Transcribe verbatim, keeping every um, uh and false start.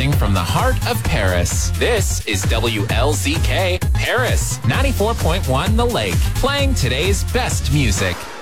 broadcasting from the heart of Paris. This is W L Z K Paris, ninety-four point one The Lake, playing today's best music.